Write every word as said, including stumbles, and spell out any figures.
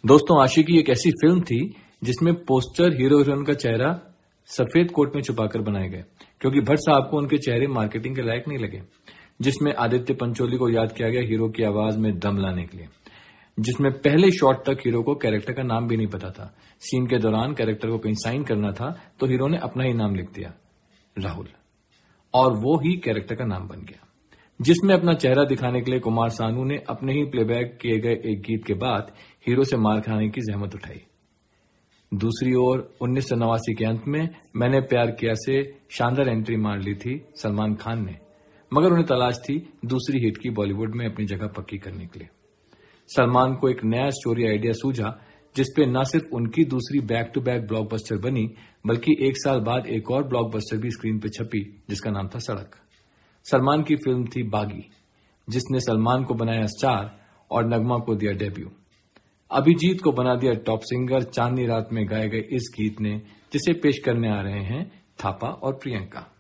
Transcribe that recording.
दोस्तों, आशिकी एक ऐसी फिल्म थी जिसमें पोस्टर हीरो हीरोइन का चेहरा सफेद कोट में छुपाकर बनाए गए क्योंकि भट्ट साहब को उनके चेहरे मार्केटिंग के लायक नहीं लगे। जिसमें आदित्य पंचोली को याद किया गया हीरो की आवाज में दम लाने के लिए, जिसमें पहले शॉट तक हीरो को कैरेक्टर का नाम भी नहीं पता था। सीन के दौरान कैरेक्टर को कहीं साइन करना था तो हीरो ने अपना ही नाम लिख दिया, राहुल, और वो ही कैरेक्टर का नाम बन गया। जिसमें अपना चेहरा दिखाने के लिए कुमार सानू ने अपने ही प्लेबैक किए गए एक गीत के बाद हीरो से मार खाने की जहमत उठाई। दूसरी ओर उन्नीस सौ नवासी के अंत में मैंने प्यार किया से शानदार एंट्री मार ली थी सलमान खान ने, मगर उन्हें तलाश थी दूसरी हिट की बॉलीवुड में अपनी जगह पक्की करने के लिए। सलमान को एक नया स्टोरी आइडिया सूझा जिसपे न सिर्फ उनकी दूसरी बैक टू बैक ब्लॉकबस्टर बनी बल्कि एक साल बाद एक और ब्लॉकबस्टर भी स्क्रीन पर छपी जिसका नाम था सड़क। सलमान की फिल्म थी बागी, जिसने सलमान को बनाया स्टार और नगमा को दिया डेब्यू। अभिजीत को बना दिया टॉप सिंगर चांदनी रात में गाए गए इस गीत ने, जिसे पेश करने आ रहे हैं थापा और प्रियंका।